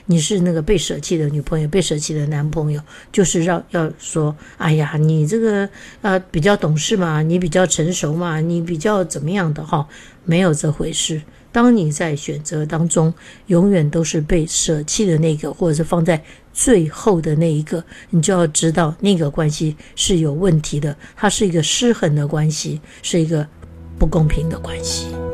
你是那个被舍弃的女朋友，被舍弃的男朋友，就是要说，哎呀，你这个比较懂事嘛，你比较成熟嘛，你比较怎么样的哈，没有这回事。当你在选择当中永远都是被舍弃的那个，或者是放在最后的那一个，你就要知道那个关系是有问题的，它是一个失衡的关系，是一个不公平的关系。